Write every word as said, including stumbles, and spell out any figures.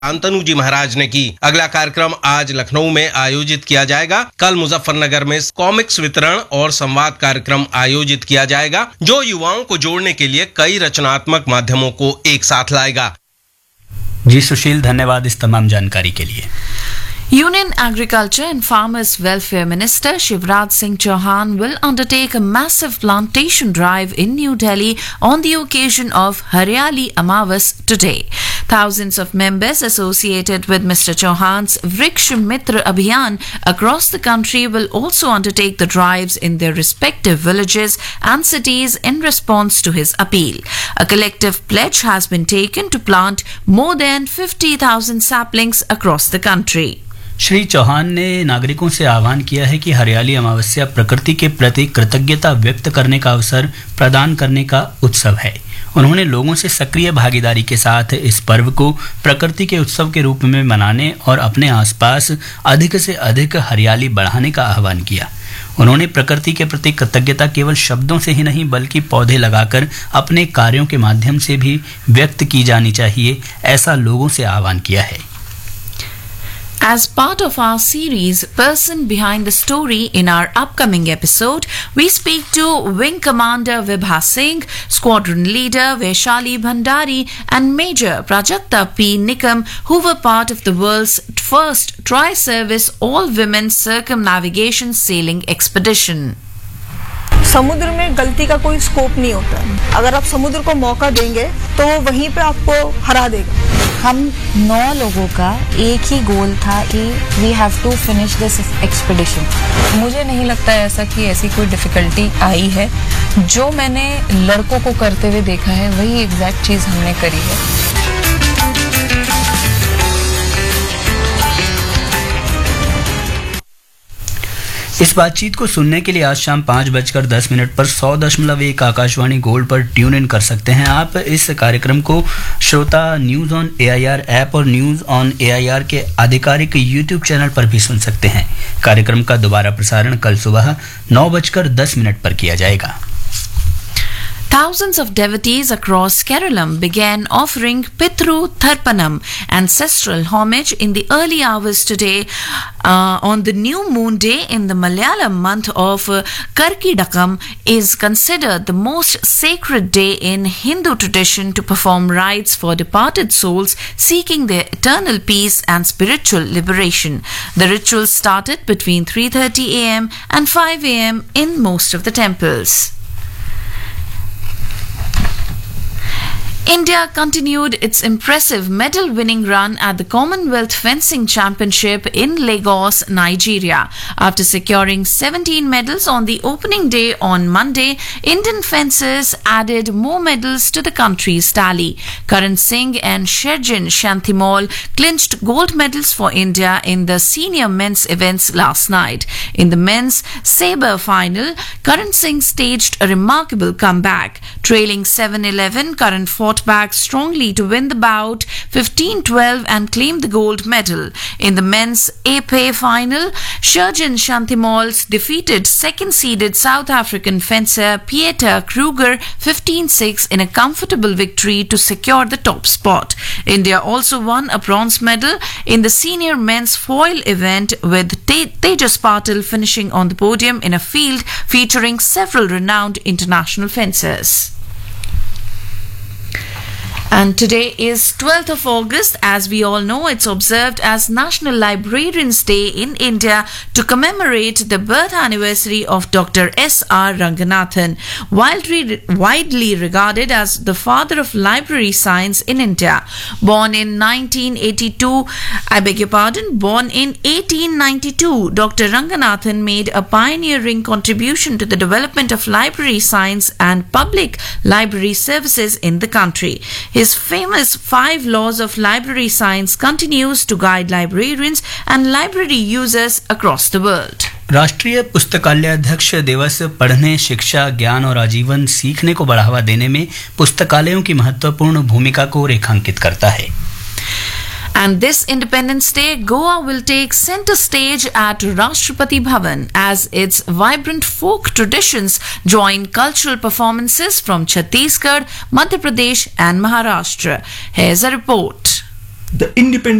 शांतनु जी महाराज ने की। अगला कार्यक्रम आज लखनऊ में आयोजित किया जाएगा। कल मुजफ्फरनगर में कॉमिक्स वितरण और संवाद कार्यक्रम आयोजित किया जाएगा, जो युवाओं को जोड़ने के लिए कई रचनात्मक माध्यमों को एक साथ लाएगा। जी सुशील, धन्यवाद इस तमाम जानकारी के लिए। Union Agriculture and Farmers Welfare Minister Shivraj Singh Chauhan will undertake a massive plantation drive in New Delhi on the occasion of Haryali Amavas today. Thousands of members associated with Mister Chauhan's Vriksha Mitra Abhiyan across the country will also undertake the drives in their respective villages and cities in response to his appeal. A collective pledge has been taken to plant more than fifty thousand saplings across the country. Shri Chauhan ने नागरिकों से आह्वान किया है कि हरियाली अमावस्या प्रकृति के प्रति कृतज्ञता व्यक्त करने का अवसर प्रदान करने का उत्सव है। उन्होंने लोगों से सक्रिय भागीदारी के साथ इस पर्व को प्रकृति के उत्सव के रूप में मनाने और अपने आसपास अधिक से अधिक हरियाली बढ़ाने का आह्वान किया। उन्होंने प्रकृति के प्रति कृतज्ञता केवल शब्दों से ही नहीं बल्कि पौधे लगाकर अपने कार्यों के माध्यम से भी व्यक्त की जानी चाहिए, ऐसा लोगों से आह्वान किया है। As part of our series Person Behind the Story, in our upcoming episode, we speak to Wing Commander Vibha Singh, Squadron Leader Vaishali Bhandari and Major Prajakta P. Nikam, who were part of the world's first tri-service all-women circumnavigation sailing expedition. समुद्र में गलती का कोई scope नहीं होता है। अगर आप समुद्र को मौका देंगे तो वो वहीं पे आपको हरा देगा। हम नौ लोगों का एक ही गोल था कि we have to finish this expedition. मुझे नहीं लगता है ऐसा कि ऐसी कोई डिफिकल्टी आई है। जो मैंने लड़कों को करते हुए देखा है वही एग्जैक्ट चीज हमने करी है। इस बातचीत को सुनने के लिए आज शाम पाँच बजकर दस मिनट पर सौ दशमलव एक आकाशवाणी गोल्ड पर ट्यून इन कर सकते हैं। आप इस कार्यक्रम को श्रोता न्यूज़ ऑन एआईआर ऐप और न्यूज़ ऑन एआईआर के आधिकारिक यूट्यूब चैनल पर भी सुन सकते हैं। कार्यक्रम का दोबारा प्रसारण कल सुबह नौ बजकर दस मिनट पर किया जाएगा। Thousands of devotees across Keralam began offering Pitru Tharpanam, ancestral homage, in the early hours today uh, on the new moon day in the Malayalam month of uh, Karkidakam is considered the most sacred day in Hindu tradition to perform rites for departed souls seeking their eternal peace and spiritual liberation. The ritual started between three thirty a m and five a m in most of the temples. India continued its impressive medal-winning run at the Commonwealth Fencing Championship in Lagos, Nigeria. After securing seventeen medals on the opening day on Monday, Indian fencers added more medals to the country's tally. Karan Singh and Sherjin Shantimol clinched gold medals for India in the senior men's events last night. In the men's sabre final, Karan Singh staged a remarkable comeback. Trailing seven eleven, Karan fought back strongly to win the bout fifteen twelve and claim the gold medal. In the men's épée final, Sherjin Shantimol defeated second-seeded South African fencer Pieter Kruger fifteen six in a comfortable victory to secure the top spot. India also won a bronze medal in the senior men's foil event, with Te- Tejas Patil finishing on the podium in a field featuring several renowned international fencers. And today is twelfth of August. As we all know, it's observed as National Librarians Day in India to commemorate the birth anniversary of Doctor S R Ranganathan, widely, widely regarded as the father of library science in India. Born in nineteen eighty-two, I beg your pardon, born in eighteen ninety-two, Doctor Ranganathan made a pioneering contribution to the development of library science and public library services in the country. His famous five laws of library science continues to guide librarians and library users across the world. राष्ट्रीय पुस्तकालयाध्यक्ष दिवस पढ़ने, शिक्षा, ज्ञान और आजीवन सीखने को बढ़ावा देने में पुस्तकालयों की महत्वपूर्ण भूमिका को रेखांकित करता है। And this Independence Day, Goa will take center stage at Rashtrapati Bhavan as its vibrant folk traditions join cultural performances from Chhattisgarh, Madhya Pradesh and Maharashtra. Here's a report. the independent